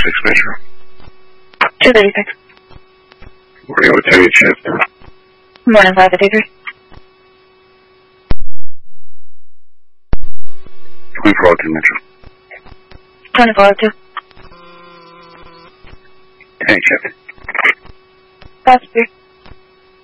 Metro. 236. Morning, what time you shift? Morning, 553. 2402 Metro. 2402. Any shift? 553.